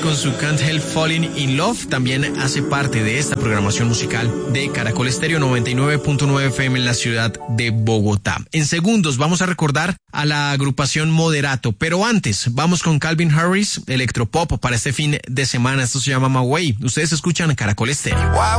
con su Can't Help Falling in Love también hace parte de esta programación musical de Caracol Estéreo 99.9 FM en la ciudad de Bogotá. En segundos vamos a recordar a la agrupación Moderato, pero antes vamos con Calvin Harris, electropop para este fin de semana. Esto se llama My Way. Ustedes escuchan Caracol Estéreo.